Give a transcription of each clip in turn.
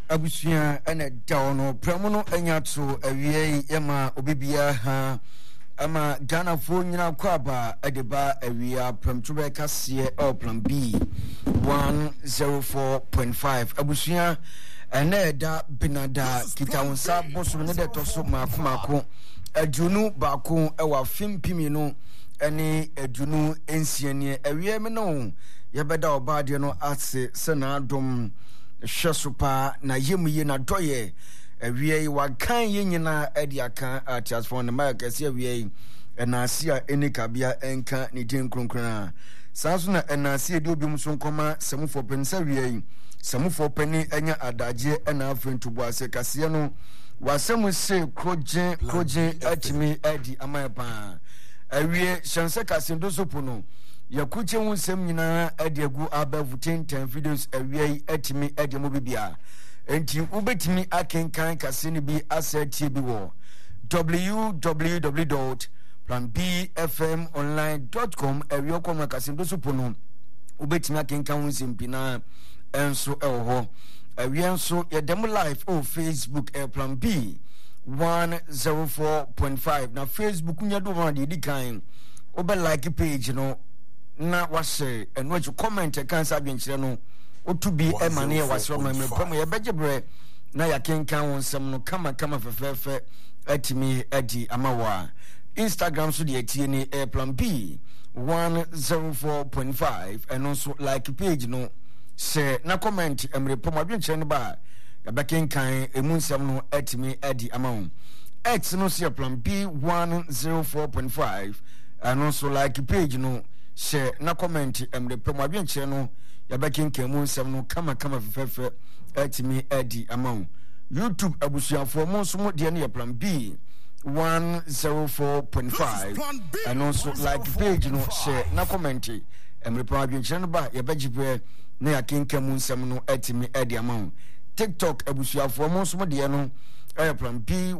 abusia ene dawono pramuno anyatso awie yema obibia ha ama Ghana fo nyina kwaba edeba awia pramtube kase plan B 104.5 abusia ene da binada kitawonsa boso ne de toso mako adunu baako ewa fimpimi no ene adunu ensianie awie me no yebeda obaade no ase sena dom hwesopa na yemuye na doye awie wa kan ye nyina edi aka transform na makase awie enasia enikabia enka ni din kronkron sanso na enasia edi obi mso nkoma semufo pensa wie semufo pani enya adaje ena afentubo ase kase no wasemu se kroje atimi edi amaepa awie shanse kase ndosopo no yakuche wunsem nyina adiagu abavu 10 videos awie atimi adiamo bibia enti ubetimi akenkan kase ni bi asset bi wo www.planbfmonline.com awie koma kase ndosopo no ubetimi akenkan wunsem pina enso ewo awie enso yedem live on Facebook plan B 104.5 na Facebook nyado ma di kan obe like page no na wase eno achu comment kansa bienchire no otubi emane wase ma mepam ye begebre na yakenkan wonsem no kama fefefe atimi adi amawa Instagram so de atie ni plan B 104.5 eno so like page no se na comment emrepam adwenchire no ba yabekenkan emunsem no atimi adi amawo X no see plan B 104.5 and also like page no share na comment emrepam adwenchire no yabekenkan emunsem no kama fefefe atimi adi amawo YouTube abusuafo mo so mo de na plan B 104.5 and also like page no share na comment emrepam adwenchire no ba yabegibre na yakenkan emunsem no atimi adi amawo TikTok abusuafo mo so mo de no plan B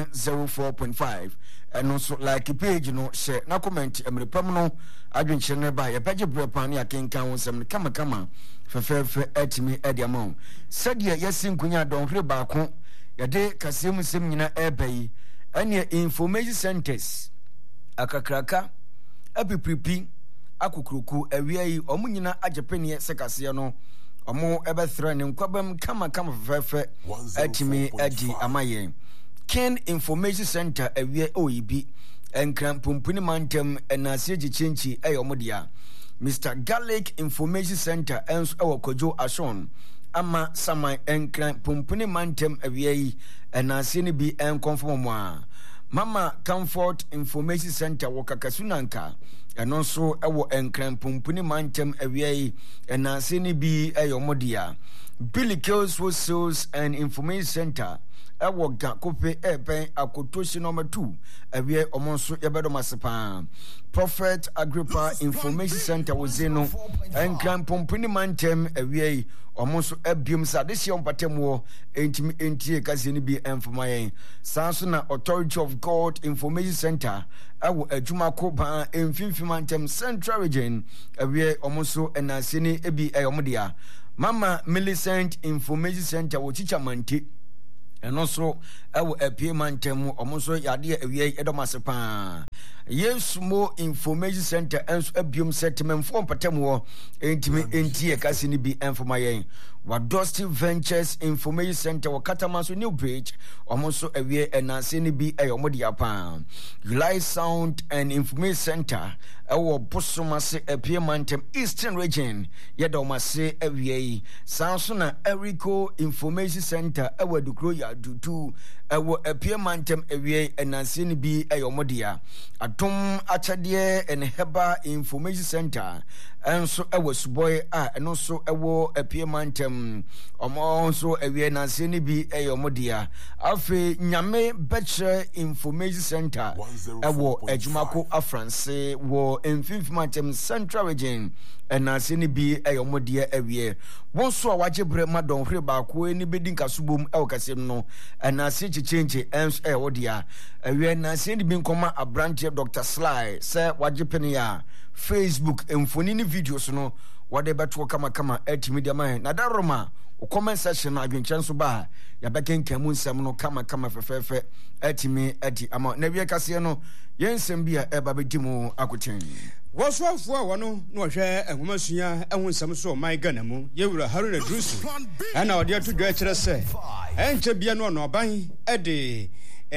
104.5 and also like page no share na comment emrepam no adwenchire no ba yabegibre pan na yakenkan wonsem kama fefefe atimi adi amawo sadia yasinkunya donhre baako yade kasem sem nyina ebai ane information centers akakraka apipripi akukruku awiai omunyina agepenie sekase no omo ebethra ne nkwabam kama fefefe atimi adi amaye Ken Information Center awie oyibi enkran pumpuni mantem enase gichenchi ayomodia Mr. Garlic Information Center enso ewokojo ashon ama saman enkran pumpuni mantem awie enase ni bi enkonfomwa Mama Comfort Information Center wakakasunanka eno so ewo enkran pumpuni mantem awie enase ni bi ayomodia Billy Kills Sales and Information Center ewo ga kope eben akotoshi number 2 awie omonso yebedo masepa Prophet Agrippa Information Center wozeno enkran pumpuni mantem awie omonso abium sadesi ompatemo entimi entie kazeni bi enfomayen sanso na Authority of God Information Center ewo adwuma ko ba emfimfimantem Central Region awie omonso enaseni ebi ayomodia Mama Millicent Information Center wo chichamanti eno so ewo apie mantem omonso yade awie edomasepa Yesumo Information Center enso abium settlement for patemwo entimi entie kase ni bi enfomayen Wadosti Ventures Information Center wakatamaso New Bridge omonso awie enase ni bi ayomodia pa July Sound and Information Center ewo bosomase apie mantem Eastern Region yedomase awie sanso na Erico Information Center ewo dukro ya dutu ewo apie mantem awie enase ni bi ayomodia Atom Achade and Heba Information Center enso ewo suboy eno so ewo apie mantem omo so awie na se ni bi eyomodia afi nyame betre Information Center ewo ejumako afranse wo emfimfimantem Central Region na se ni bi eyomodia awie wonso awagebre madonhre baako ni bedin kasubom ewo kasem no na se chichenche enso ewodia awie na se ni bi nkoma abrante Dr. Sly se wagepene ya Facebook emfonini videos no wade beto kama atimi de man na daroma comment section na adwenkyerɛ so ba ya bɛkenkan mu nsɛm no kama fɛfɛɛfɛ atimi adi ama na wie kaseɛ no yɛnsɛm bi a ɛba bɛdi mu akoten wɔsoafo a wɔno na wɔhwɛ ahomasua ɛho nsɛm so ɔman Ghana mu yɛwura Haruna Drusu ɛna ɔde ato dwa kyerɛ sɛ ɛnkyɛ bia no ɔno ɔban ɛde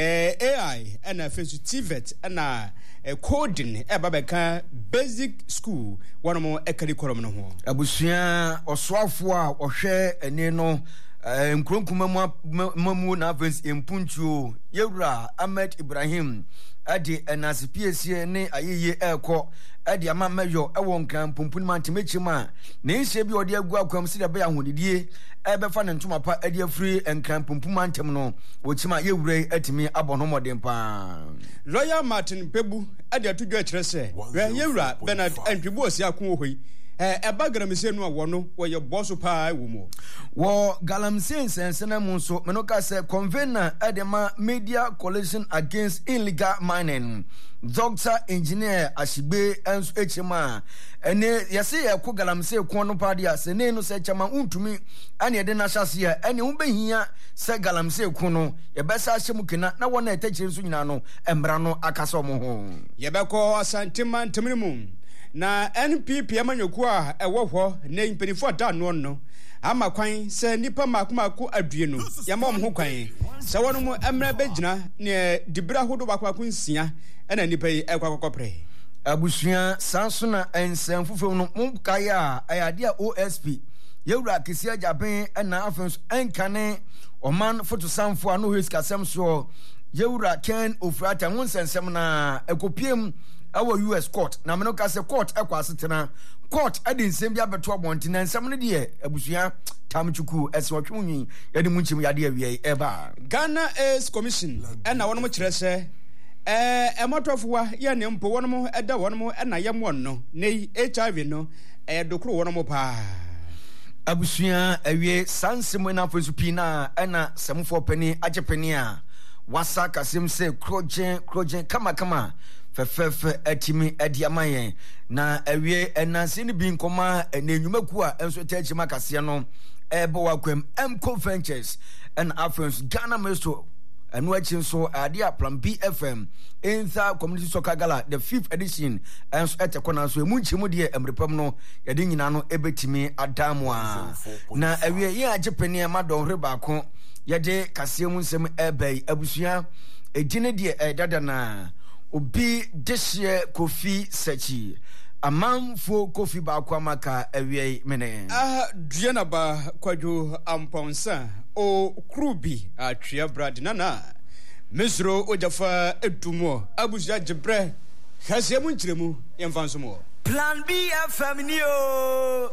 AI ɛna afensu TVET ɛna coding ɛba bɛka basic school wɔnom ɛkari kɔrɔm no ho abusua ɔsoafo a ɔhwɛ ɛne no nkronkuma mamu na afensu empuntuo yɛwura Ahmed Ibrahim ade enasipiesie ne ayeye ekɔ ade ama meyo ɛwɔ nkran pompun mantemechim a ne nhye bi ɔde agu akwam sida bɛ ahodidie ɛbɛfa ne ntoma pa ade afiri nkran pompun mantem no wɔkyima yɛwure atimi abɔnomɔden pa Royal Martin Pebu ade atodwa kyerɛ sɛ yɛwura Bernard Antwibo osi akon hoi eba galamse no wono wo ye boso pa wo mu wo galamse sensena mu so menoka se convener edema Media Coalition Against Illegal Mining Dr. Engineer Ashigbe enso echema ene yese yeko galamse ko no pa dia se ne no se chama untumi ane ede na hyase a ene wo behia se galamse ko no ye besa hyem kena na wona etachire so nyina no embra no akasa mo ho ye beko asantima ntemnimu na NPP amanyoku a ewo ho na impenifo da no ama kwan se nipa makomako adue no yama ho kwan se wono mu emra begina ne dibra hodo bakwako nsia na nipa yi ekwakokopre abusua sansona ensem fufo no mukaya ayade a OSP yewura kisia jaben na afenso enkane oman foto sanfo ano hiska sem so yewura Ken Ofrata wonsensem na ekopiem our US court na me no ka se court ekwasetena court ade nsem bia beto abonte na nsem no de abusua tamchuku eswotwunyi yade munchim yade awie eba Ghana Aids Commission na wono mo kyerɛ sɛ emotofwa ye ne mpo wono mo eda wono mo na yemwon no nei HIV no dokro wono mo pa abusua awie sansem na fosu pi na na semfo pani agepani a wasa kasem se krojen kama fefefe atimi adiamayen na awie enanse ni bi nkoma enenwumaku a enso tachima kase no ebo wakwam Mco Ventures and Afrens Ghana Mesto enu achi so adia Plan B FM Insa Community Soccer Gala the 5th edition enso etekona so emunchimu de emrepam no yede nyina no ebetimi adamu a na awie ye agepani amadon reba ko yede kase mu nsem ebei abusua edine de dada na obi deshie Kofi Sechi amamfo Kofi ba kwamaka awie mene duana ba kwadwo amponsa o krubi atwea brad nana mesro ojafa edumo abuja jebre khase mu ntiremu yemfanso mo Plan B FM ni yo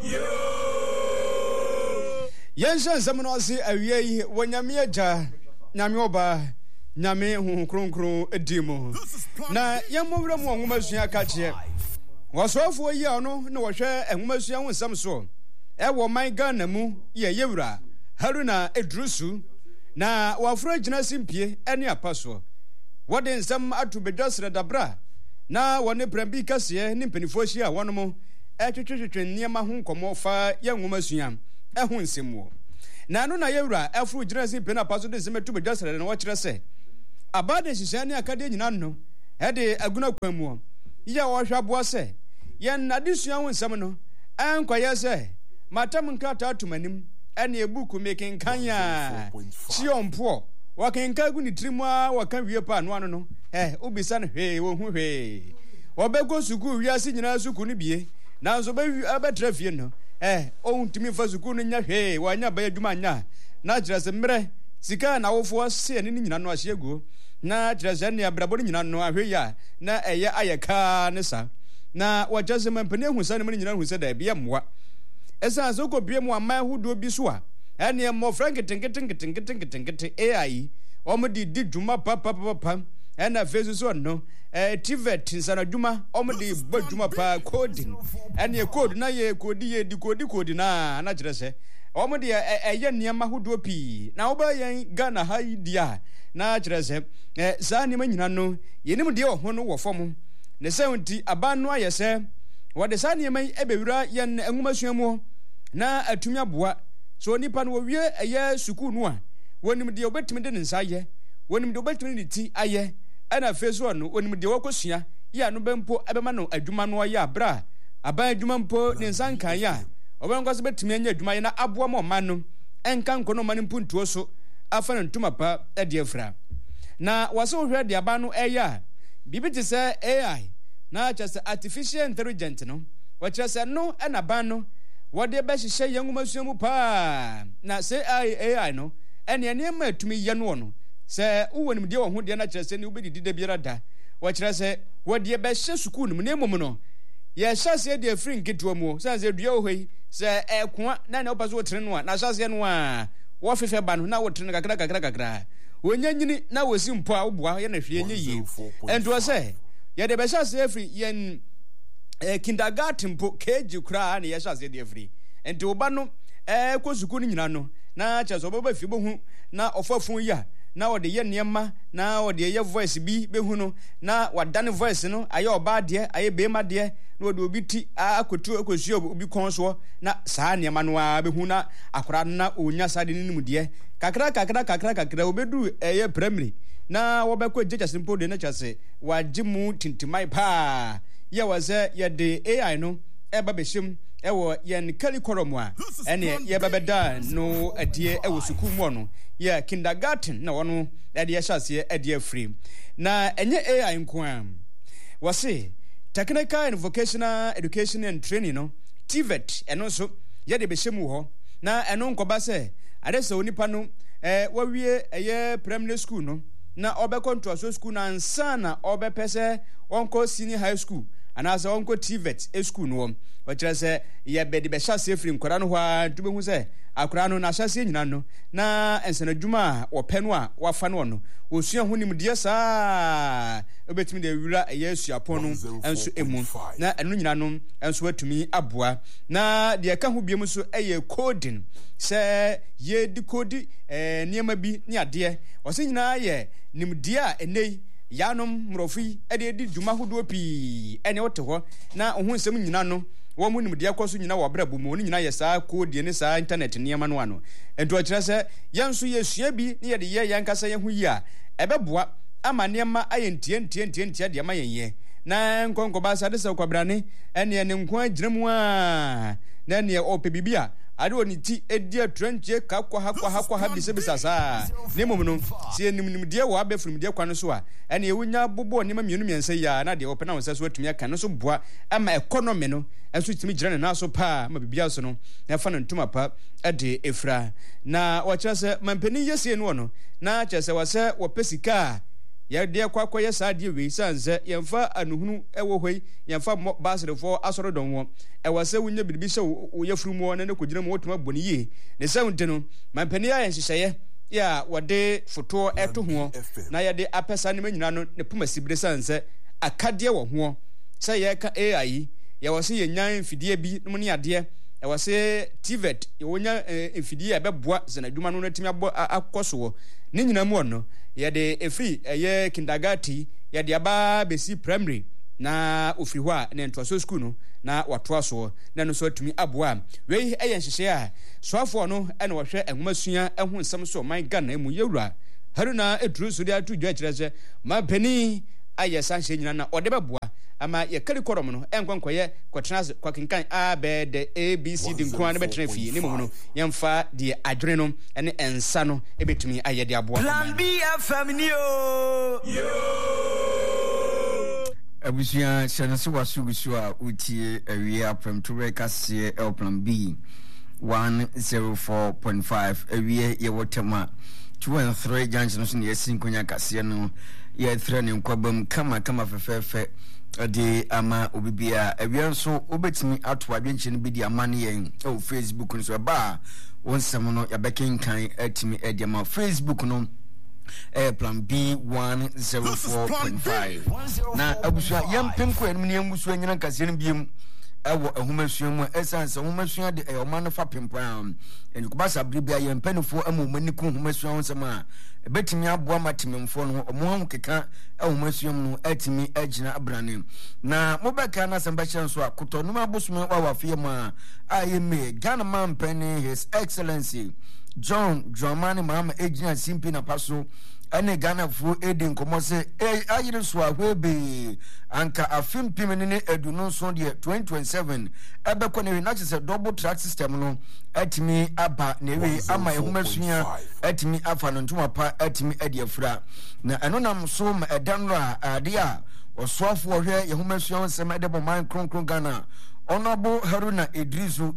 yensan samno ase awie wonyame agya nyame oba nyame hu kronkron edimo na yemowra mu onwomasua kache wasofo yi ono na wohwe enwomasua ho nsam so ewo man Ghana mu ye yewura Haruna Drusu na wafro gina simpie ene apaso wode nsam atu bedasre dabra na wone prambi kase ne mpanifo hia wonom etwetwetwe niema ho nkomo fa ye nwomasua eho nsemo na no na yewura afro gina simpie na apaso de semetu bedasre na wo kire se abade hihane akade nyina no ede aguna kwamu ya wo hwa boa se ye nadesua ho nsam no ankwaya se matam nkrata atumanim ene ebuku mekenkan ya chiompo wakenka gu ni trimu a wakan wie pa no ano no ubisa no hwe wo hu hwe obego suku wiase nyina suku no bie nanso ba abetra fie no ontimi fa suku no nya hwe wanya ba adwuma nya na kire se mre sika na wofo se ne nyina no ahye gu na kire se ne abrabo ne nyina no ahwe ya na eye ayeka ne sa na wajase mampane hu sa ne me nyina hu se da bia mwa esa so ko bia mu aman hudo bi so a ene mo frank tingetingete AI omdi di djuma papa ena fesu so no TVET nsana djuma omdi ba djuma pa coding ene code na ye code ye di code na kire se omdi eye niam hudo pi na oba yen Ghana ha dia na kire se sa ni manyina no yenim de ho no wo fom ne se nti abanu ayese wode sa niam ebewura yen enwumasua mu na atumi aboa so nipa no wie eye sukuu no a wonim de obetimi de nsa ye wonim de obetimi de ti aye ana feso no wonim de wakosua ya no bempo ebema no adwuma no ya bra aba adwuma mpo ne nsa nkan ya obenko so betimi anya adwuma ye na aboa mo ma no enka nkono ma no mpuntuo so afa no ntuma pa de afra na waso hwe de aba no eya bibi te se AI na just artificial intelligence no wachira se no na ba no wode be hihye yangumasua mu pa na se AI no ene ma atumi ye no se uwonim de wo ho de na chira se ne ubedidi de biara da wachira se wode be hye sukuu no ne mum no ye hyase de afri nketo mu se se dua ohoi se ekoa na ne obazo wotre no na hyase no a wo fefe ba no na wotre no kakra wonyanyini na wosi mpo a woboa ye na hwie nye yi ento se ye de be hyase afri yen kindergarten po KG kura na ye hyase de afri ento oba no ko sukuu no nyina no na chaso oba fi bohu na ofafun ya na wode ye niema na wode ye voice bi behu no na wadane voice no aye oba de aye bema de na wode obi ti akotu akosu obi konso na saa niema no a behu na akora na onya sade nimu de kakra obedu eye primary na wobekọ jeja simple de na chase wajimu tintimai pa ye waze ye de AI no eba behim ewo ye nkali koromu a ene ye babeda no adie ewo sukuu mu no ye kindergarten na wono ade ye hyase ade free na enye AI nko a wase technical and vocational education and training no TVET eno so ye de behim ho na eno nkoba se ade se onipa no wawie eye primary school no na obekọ ntoaso school na nsana obepese onko senior high school anasa onko TVET school no wachira se ye bedi be hyase free nkora no hwa tubehu se akora no na hyase nyina no na ensana dwuma ope no a wafa no no osua ho nimde saa obetimi de wura eye asuapon no enso emu na eno nyina no enso watumi aboa na de ka ho biem so eye coding se ye di code niema bi ni ade wose nyina ye nimde a enei yanom mrofi ede di dwuma hodo pi ene wote ho na ohun nsem nyina no wo mu nimde akoso nyina wo brabu mu ni nyina ye saa code ne saa internet niema no ano ento akira se yanso ye sua bi ne ye de ye yankasa ye hu yi a ebeboa ama niema ayentie de ama yenye na nkonko ba sa de se kwabrane ene ne nko agiremu a na ne ope bibia ade oni ti edi atranche ka kwa ha bi se bisasa ne mum no se nim de wo abefrum de kwa no so a ene ewunya bobo ne ma mienu miense ya na de ope na wonsa so atumi aka no so boa ama economy no enso timi gira ne na so pa ma bibia so no na fa no ntuma pa ade efra na wacha se mampani yese no no na cha se wase wo pesika ya de kwakwa ya saade we sanze yemfa anuhunu ewo hoi yemfa basrefo asoro don wo ewase wunya bibi se wo yafrumu na ne kogina mo wotuma boni ye ne sawunte no mampani ya yenhyehye ya wode foto eto ho na ya de apesa ne manyina no ne puma sibre sanze akade wo ho se ye ka AI ya wase ye nyan fidie bi no ne ade ewase TVET wonya fidie ebeboa zanadwuma no natimi akoso ne nyina mu no ye de efri eye kindergarten ye de aba besi primary na ofri ho a ne ntoaso school no na watoa so na no so atumi aboa wei eye nhyehyɛ a soafo no ene wɔhwɛ enwomasua ehu nsɛm so man Ghana emu yewura haruna eduru so de atu dwa kyerɛ sɛ ma pani ayɛ sanhye nyina na ɔde bɛboa ama ye kali korom no enkwankoye kwotena kwakenkan a be de ABC de nkwan ne betena fie ne mu no yemfa de adwene no ene ensa no ebetumi ayede aboa Plan B FM ni yo abusia sense wasugusu a utie awie apem to rekase el Plan B 104.5 awie ye wotema 2 and 3 junction so ne yesinkonya kase no ye thre ne nkwabam kama fefefe de ama obibia awia nso obetimi ato adwenche no bi di ama ne yen o Facebook no so ba wonsam no yabekenkan atimi ede ama Facebook no Plan B 104.5 na abusua yampem ko enum ne engusu anyina kase no biem ɛwɔ ahomasua mu ɛsan sɛ ahomasua de ɔman no fa pempam ɛnukubasa bribia yɛ mpanifo ama ɔmani ko ahomasua ho nsɛm a ɛbɛtumi aboa ma tememfoɔ no ɔmo ho keka ahomasua mu no ɛtumi agyina abrane na mobɛka na asɛm bɛhyɛ nso a kotɔnum abosome wa afie mu a yɛ me Ghana man penny His Excellency John Dramani Mahama egyina simpi na paso ane Ghana fu edi nkomo se ayire so ahwebe anka afimpim ne edunu so de 2027 ebekọ ne na chese double track system no atimi aba na ewe ama ehumasunya atimi afa no ntoma pa atimi ade afura na eno nam so ma edan ro ade a osoafo ohwe ehumasunya nsem ade bo man kronkron Ghana Honorable Haruna Idrisu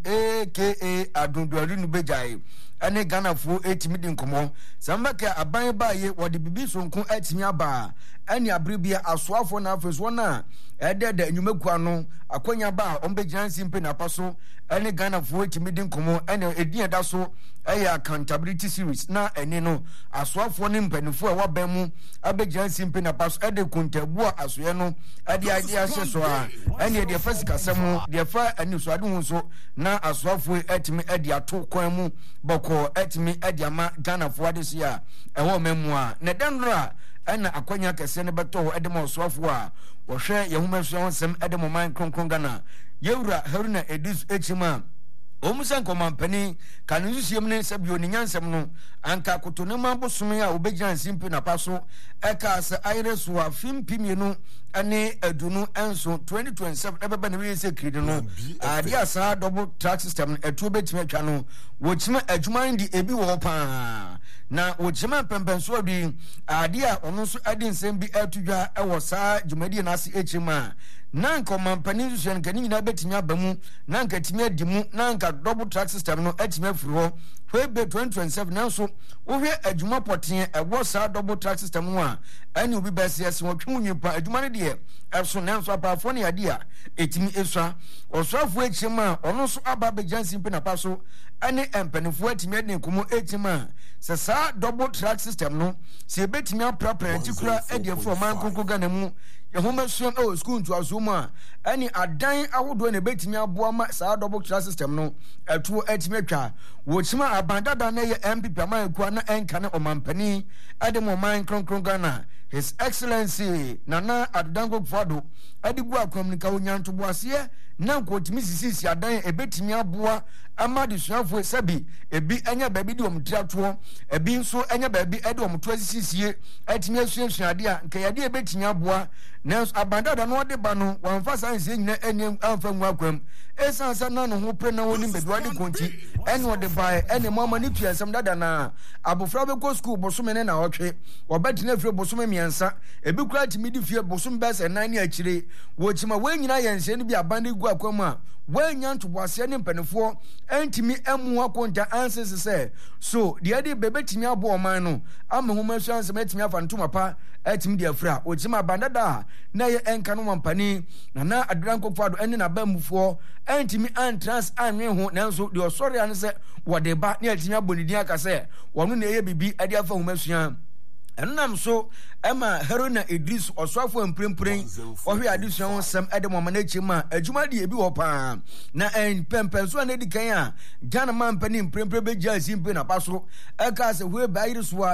aka Adunduari Nubejai ane Ghana fu etimi di nkomo sambaka aban baaye wode bibi sonko atimi aba ane abribia asoafo na afeso na ededa enyumakua no akonya ba ombegyan simpe na paso ane Ghana fu etimi di nkomo ane edin eda so accountability series na ene no asoafo ne mpanifo a waban mu abegyan simpe na paso ede kontabu asoye no ade ade ahye so a ane de fasika semu de fa ani so ade hu so na asoafo etimi ade ato kwan mu boko etimi ade ama Ghana fo ade so a ewo memu a ne denra ana akwanya kese ne beto ede mo soafo a wo hwe yehumasu onsem ede mo man kronkron Ghana yewura Haruna Edis echima omusan komampani kanu susiem ne sabio ni nyansem no anka kotonema bosome a obegyan simpi na paso eka se ayreso afimpimienu ane adunu enso 2027 ebeba ne we se kridi no ade asa double track system etu betime atwa no wochima adwuman di ebi wo pa na wochima pempenso adi ade a ono so ade nsem bi atudwa ewo saa dwumadi na ase echima nanka mampani susuen kan nyina betimi abamu nanka timi adimu nanka double track system no atimi afiri ho hwebe 2027 nanso wo hwe adwuma poten ewo saa double track system ho a ani obi bɛse ase wo twu nyipa adwuma ne de ɛso nanso apafo ne ade a etimi esua osrafo echima ono so aba bejansi mpe na paso ane empanifo atimi ade nkomo echima se saa double track system no se betimi aprapra ntikura ade afo man konko Ghana mu yehumasun school ntu asomu a ani adan ahodo na betimi aboa ma saa double track system no atu atimi atwa wo chima abandada na ye MPP amanku na enka ne omampani ade mo man kronkron Ghana His Excellency Nana Adango Fado adigu akomnika onyanto boase na nkotimi sisisi adan ebetimi aboa ama de suafo sabi ebi anya baabi de omtrato ebi nso anya baabi ede omto asisisie atimi asuasuade a nka yade ebetimi aboa na abandada no de ba no wamfa sanse nyina eni amfa nwa kwam esansa na no ho pre na woni beduade konti eni ode bae eni mama ni tuasem dada na abofra be ko school bosome ne na otwe obetina fie bosome miensa ebi kura timi di fie bosome bese nan ni akire wo chima wanyina yense ni bi abande gu akwam a wanya ntoboase ne mpanefo entimi emu akonta ansese se so de ade bebetimi abo oman no ama homa suanse metimi afa ntoma pa etimi de afra wo chima bandada na ye enka no mampani na Adanko Fado ene na bamufo entimi antrans anwe ho nanso de osori ane se wode ba ne etimi abonidi aka se wono na ye bibi ade afa homa suan enam so ema Haruna Idris oswafo mprempren ohwe adesuan sam ede mo manachima adwuma de ebi wo pa na pempenso na dikan a Ghana man pani mprempre be jasi mpe na paso eka se hwe bayire so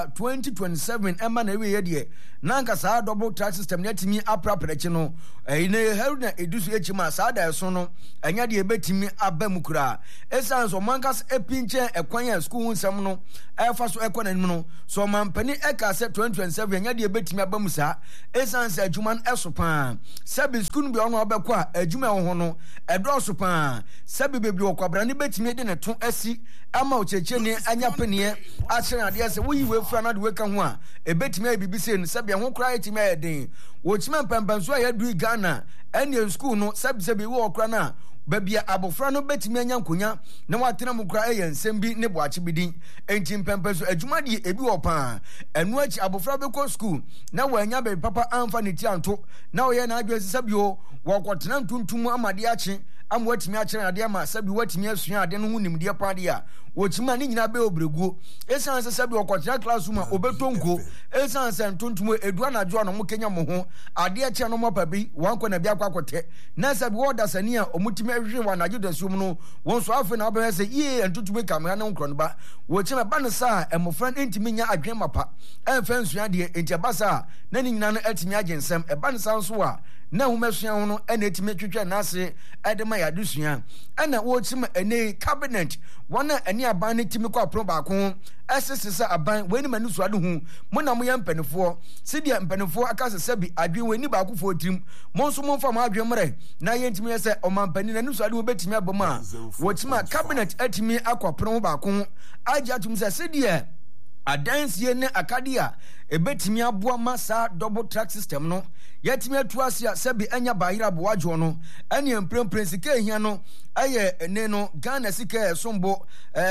2027 ema na we ye de na nka saa double track system na timi aprapreche no ine Haruna Idris echima saa da so no anya de ebetimi abamukura esan so mankas epinche ekwan ya school nsam no efa so ekwan anim no so man pani eka se 2027 anya de betimi abamusa esanse adwuman esopa sabi school bi ono obekọ a adwuma ho no edoso pa sabi bebi okwabra ne betimi de ne to asi ama ocheche ne anya penie a kire ade se wo yiwe fura na de weka ho a ebetimi abibise no sabi ho kra etimi ayeden wo chima pampanso a yadu Ghana ene school no sabi wo okra na babia abofra no betimi anya nkonya na watena mu kra ensem bi ne boache bidin enti mpempeso adwuma de ebi wo pa enu achi abofra be ko school na wanya be papa amfa ne ti anto na wo ye na adwe sabio wo kwotena ntuntum amade achi amwatimi akire ade ama sabi watimi asua ade no hu nimde pa de a wochima ni nyina be obregu esan se bi okotia classroom obetonko esan se ntontomo edua na jo no mo kenya mo ho ade a che no mo pabi wanko na bi akwakote na se bi order sani a omutime hwe wa na jodasum no won so afi na obe se ye ntontomo kamera na nkro no ba wochima ba no sa emofran entimi nya adwen mapa emfa nsua de enti abasa na ni nyina no atimi agensem eba no san so a na humesua ho no ena etimi twetwe na ase edema ya dusua ena wochima ene cabinet wana eni aban ne timi kwa pro ba ko esesesa aban weni manu so ade hu mo na mo ya mpanefo sedia mpanefo aka sese bi adwen weni ba ko fo tirim mo nso mo mfa mo adwen mre na ye ntimi yese o mampani na nu so ade wo betimi aboma wochima cabinet atimi akwa pro ba ko agya tum se sedia adansie ne akadia ebetimi aboa masa double track system no yetimi atuasia sebi anya bayira boajo no ene emprempren sika ehia no aye ene no Ghana sika sombo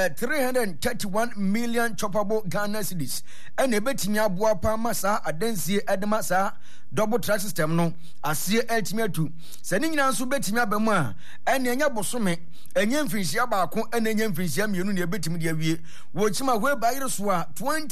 331 million choppable Ghana cedis ene ebetimi aboa pa masa adansie edema sa double track system no asie etimi atu se ni nyina nso betimi abamu a ene enya bosome enye mfinhia baako ene enye mfinhia mienu ne ebetimi de awie wochima hwe bayire so a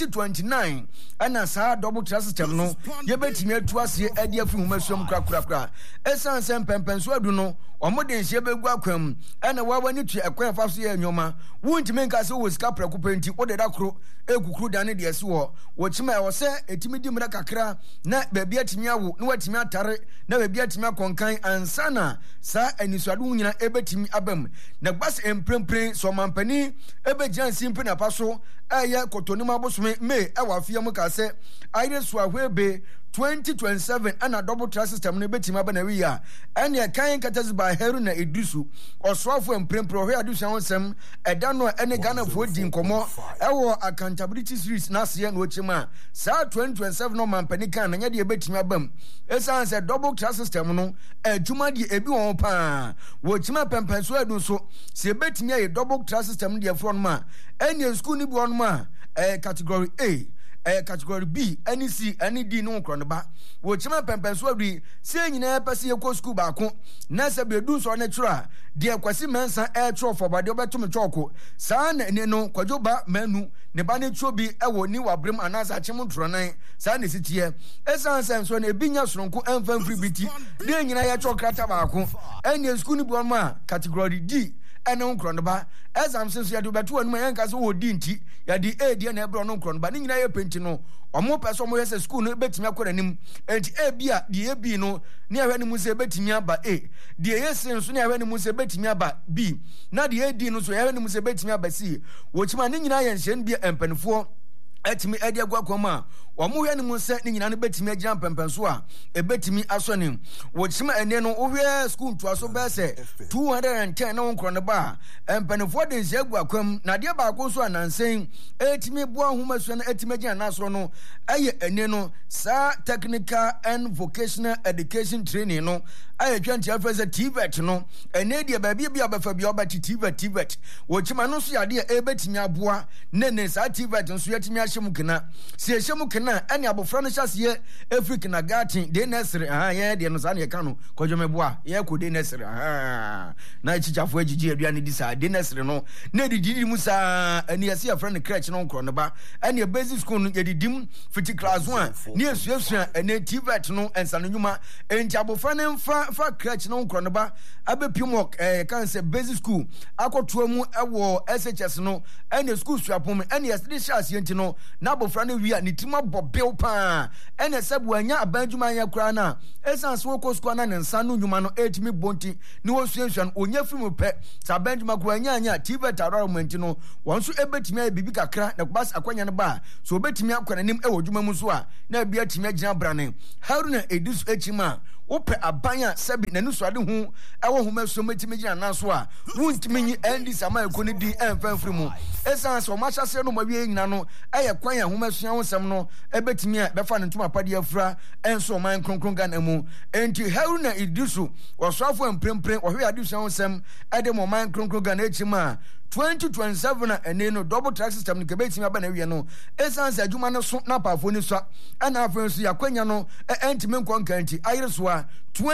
2029 ana sa double track system no yebetimi atu asie ede afi humasuam krakrakra esan sem pempenso adu no omode nhie begu akwam ena wawani tu ekwan fa so ye nyoma wuntime nka se wo sika prekopenti odeda kro ekukuru dane de ese wo wochima e wo se etimi di mra kakra na baabi atimi awo na watimi atare na baabi atimi akonkan ansana sa aniswadu nyina ebetimi abam na gbas emprempren so mampani ebegian simple na paso eye kotonima abosome me e wa afia mu ka se ayire so ahwebe 2027 ana double track system no betima ba na wi ya ene kan katas ba heru na edusu osofo emprempro hwe adusa wonsem eda no ene Ghana fo di nkomo ewo accountability series na se na ochima sa 2027 no mampani kan na nya de betima bam esan se double track system no adwuma de ebi won pa wo chima pempenso adu so se betimi ye double track system de front ma ene school ni bi won ma category A category B any C any D no nkro ba wo chima pempenso adui se nyina pese ye ko school ba ko na se be du so na tira de kwasi mensa tro for ba de obetum choko sa na ne no kwadwo ba manu ne ba ne tro bi ewo ni wabrem anasa chim tro nan sa ne sitie esan senso na ebinya soronko emfam free biti de nyina ye chokrata ba ko any school ni bi on ma category D ene nkron ba exam senso ya do beto anu yanka so wo di nti ya di A di na ebro no nkron ba ni nyina ye penti no omo person mo yese school no betimi akora nim enti A bia di A B no ne ahwe ni mu se betimi aba A di yese nso ne ahwe ni mu se betimi aba B na di A D no so ahwe ni mu se betimi aba C wo chima ni nyina ye nhye bia empanifo etimi edi agwakoma omo hwe ni mu se ni nyina no betimi agina pempenso a ebetimi asone wo chima ene no ohwe school to aso be se 210 na wonkro ne ba empanifo de nhye agwakwam na de ba ko so anansen etimi boa homaso na etimi agina nasoro no aye ene no sa technical and vocational education training no aye 20 afese TVET no ene de ba bia abafa bia obati TVET wo chima no so ya de ebetimi aboa ne sa TVET nso yetimi ahyem kena si ahyem kena ene abofra no hyase Africa na gatin de nursery ye de no sa ne ka no kodwomeboa ye ko de nursery na chichafo agigi aduane di sa de nursery no na didi mu sa ene yase afra ne crèche no nkro no ba ene basic school no yedidim fiti class 1 ne esuasua ene TVET no ensa no nyuma enti abofra ne mfa crèche no nkro no ba abepim kan se basic school akotoa mu ewo SHS no ene school suapom ene yase de hyase enti no na abofra no wi a ne tima bobel pa ene sabu anya abanjuma anya kura na esan so ko school na ne nsa no nyuma no etimi bonti ne wo suansuan onya fimu pe sa abanjuma kura anya TVET arrangement no won so ebetimi abibi kakra na kubas akwanya ne ba so obetimi akwana nim ewo dwuma mu so a na bia timi agina brane Haruna Edus echima ope abanya sabi na nuso ade hu ewo homaso metimi gina naso a wuntimi nyi endi sama ekoni di emfanfiri mu esan so machase no mawie nyina no eye kwan ya homaso awonsam no ebetimi a befa ne ntuma pade afura enso man kronkron Ghana mu enti Haruna Idisu osofo emprempren ohwe ade awonsam ede mo man kronkron Ghana echima 2027 ene no double track system no kebeti aba na wie no essence adwuma no so na pafo ni so ana afo so yakwanya no entime nkonkanti ayire so a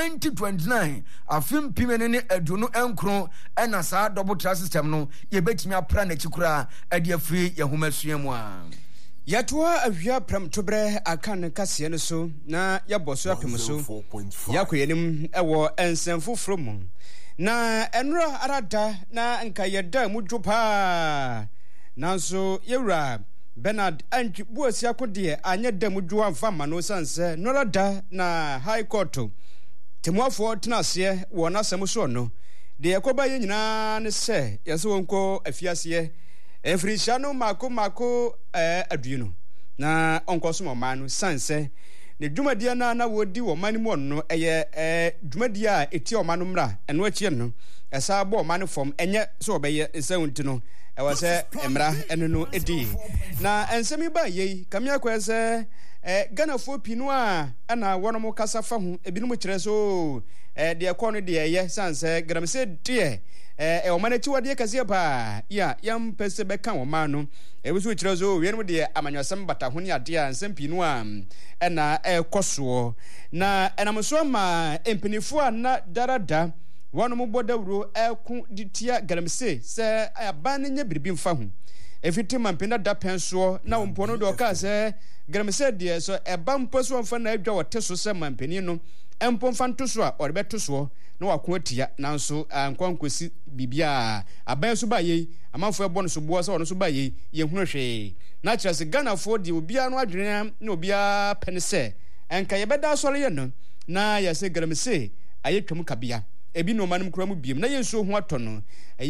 2029 afim pimene ne aduno enkro na saa double track system no yebetimi apra na chikura ade afiri yahomasuya mu a yatoa awia pram tobre akan kase no so na yaboso apem so yakoyenim ewo ensemfo from na enra arada na nka yeda mudwopa nanso yewura Bernard Anchi buasi akode anya da mudwo amfa ma no sanse norada na high court temuafo tenase wo na asem so no de yakoba ye nyina ne se yese wonko afiase efrisha no mako aduino na onkoso mo man no sanse ne dwumadia na wodi wo man mu no eye dwumadia eti o man no mra eno achi no esa bo man fom enye so obeye nsawunti no ewa se emra eno no edi na ensemi ba ye kamia kwese Ghana fo pinu a ana wono kasa fa ho ebinum kire so de ekọ no de ye sanse gram se de o manachi wade kase ba ya yam pese be kan wo ma no ebusu kire so wienum de amanyosem bata ho ne ade a nsem pinu a na ekoso na enamso ma empinifo a na darada wono mo bodawro eku ditia gram se aban nya birbi mfa ho efiti mampenda da penso na wompono do ka se gramse de so ebampo so mfa na adwa wote so se mampeni no empo mfa nto so a orebeto so na wako atia nanso ankwankosi bibia aban so ba ye amanfo ebo no so bo so ono so ba ye ye hunu hwe na kire se Ghana fo de obia no adwene na obia pene se enka ye beda so ye no na ye se gramse ayetwam kabia ebi no manum kura mu biem na yenso ho atono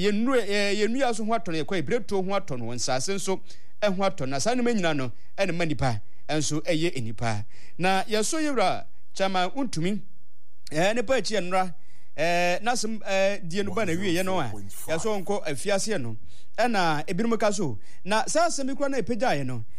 yenu aso ho atono yakwa ibreto ho atono wonsase nso ho atono na sa ne manyina no ene manipa enso eye enipa na yeso yewra chama untumi ne pa chi enra nasem die no ba na wie ye no a yeso nko afiase no na ebirum ka so na sa asemi kura na epegya ye no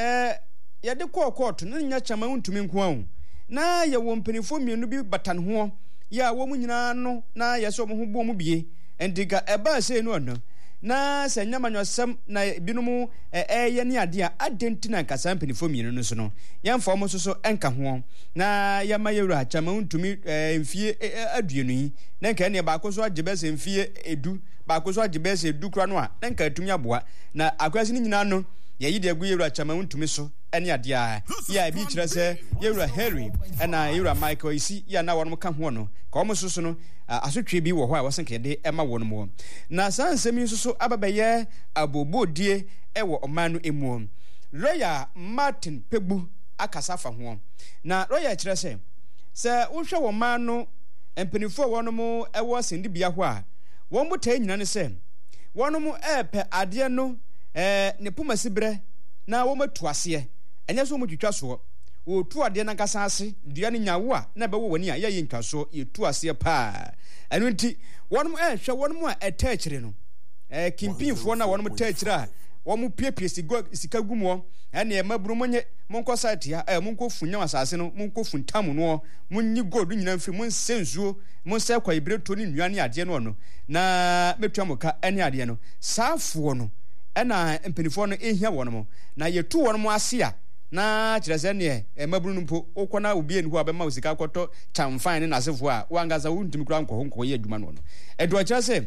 ye de court no nya chama untumi nko an na ye wo mpenifo mienu bi batan ho ya wo mu nyina no na yeso mo ho bo mu bie endiga eba se no no na sanya manyosam na binumu ye ne ade a adentina kasa mpenifo mienu no so no yemfo mo so enka ho na yama yewura chama untumi mfie aduenu yi na nka ne ba ko so agebese mfie edu ba ko so agebese edu kura no a na nka atumi aboa na akwasi ni nyina no ye de agu yewura chama untumi so ene ade a ya bi kire se yewura Henry na yewura Michael isi ya na wono ka ho no ka omo so no asotwe bi wo ho a wosenke de ema wono mo na sansemi so ababeye abobodie ewo omanu emu Lawyer Martin Pegbu akasa fa ho na lawyer kire se wohwe wo manu empenifo wono mo ewo sindi bia ho a won botai nyina ne se wono mo epe ade no ne pomasibre na wo matuase enye so mo twitwa so o tu ade na kasa ase dua ne nyawo a na be wo wani a ye ntwa so ye tu ase pa enu nti wonum hwe wonum a etachire no kimpinfo na wonum tachire a womu piepie sika gumo ene maburu monye monko site ya monko funya asase no monko funtam no munyi gold nyina mfi mun sensuo mun se kwa ibreto ni nnuane ade no na metwa moka ene ade no saafo no ena empenifo no ehia wonum na yetu wonum ase a na kirese ne maburu mpo okona obi eni ho abema osika akoto chamfan na asefo a wangaza wuntimi kura nko ye adwuma no edo kirese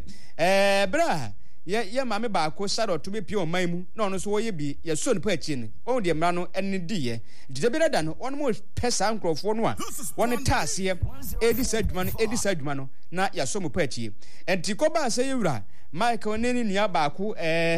bra ye mame ba ko saro to be pie o man mu na ono so wo ye bi ye so ne pa achi ne on de mra no enne di ye dide da no on mo pesa nkrofo no a won taase ye edi sadwuma no na ya so mo pa achi enti ko ba se yewura Michael neni nua ba ko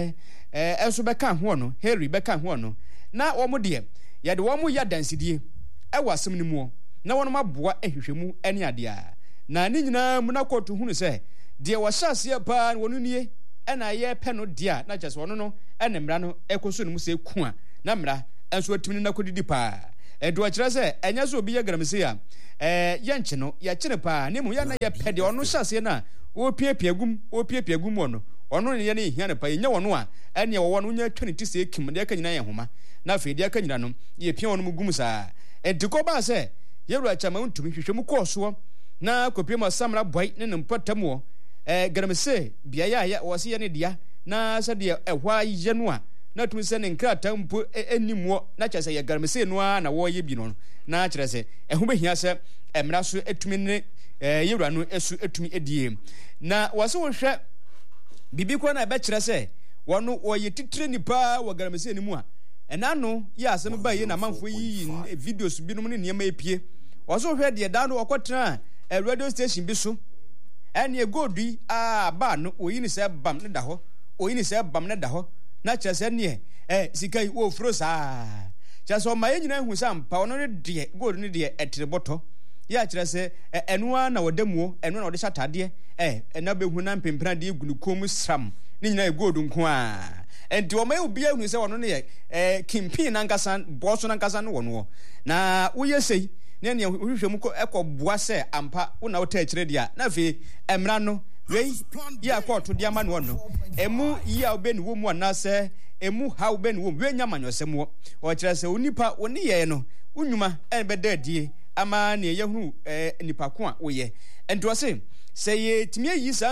enso be kan ho no Harry be kan ho no na wo mo de ye de wo mo ya dansidie e wasem ni mu na won maboa ehwehwemu ene ade a na ni nyina mu na kotu hunu se de wo hyase pa wonu nie ena ye pe no dia na just wono no ene mra no ekoso no mu se ku a na mra enso atimi na kodidi pa edo akira se enya so obi ye gramse a ye nche no ye kire pa ne mu ya na ye pe de ono hyase na o piepie gum wono ono ne ye ne hia ne pa ye nya wono a ene wo wono nya twani ti se kim de ka nyina ye homa na fe de ka nyina no ye pia wono mu gum sa ediko ba se ye ru achama ntumi hwehwemu koso na kopie mo samra boy ne mpotamo gramse bia ya wo se ye ne dia na sɛdeɛ ɛhɔ ayɛ no a na tumi sɛ ne nkrataa mpo animɔ na kyerɛ sɛ yɛgaramsey no a na wɔyɛ bi no na kyerɛ sɛ ɛho bɛhia sɛ mmara so atumi ne yɛwura no ɛso atumi adie na wɔse wohwɛ biribi kora na ɛbɛkyerɛ sɛ wɔno wɔyɛ titire nipa wɔ garamsey no mu a ɛna no yɛ asɛm ba yɛ na amanfoɔ yi videos binom ne nneɛma epie wɔse wohwɛ deɛ da no wɔkɔtena radio station bi so ɛne gold yi ba no oyi ne sɛ bam ne da hɔ oyi ne sɛ bam ne da hɔ na kyerɛ sɛ neɛ sika yi wɔfuro saa kyerɛ sɛ ɔma yɛ nyina hu sɛ ampa ɔno ne deɛ gold ne deɛ ɛtere bɔtɔ yɛ kyerɛ sɛ ɛnoa na wɔda muo ɛno na wɔde hyɛ atadeɛ ɛna bɛhu na mpempena de egu ne kɔn mu sram ne nyina yɛ gold nko a ɛnti ɔma yɛ obiara hu sɛ ɔno ne yɛ kimpin nankasa bɔɔso nankasa no wɔ no na woyɛ sei ne ne hwehwɛ mu ɛkɔ boa sɛ ampa wo na wota akyerɛ deɛ na afei ɛmra no wei yɛ akɔɔto de ama no no ɛmu yi a wobɛni wɔ mu anaasɛ ɛmu ha wobɛni wɔ mu wei nya manyɔsɛm wɔ ɔkyerɛ sɛ onipa wo ne yɛ no wonwuma ɛbɛda adie ama ne yɛhunu nipa ko a woyɛ ɛnti ɔse sɛ yɛtumi ayi saa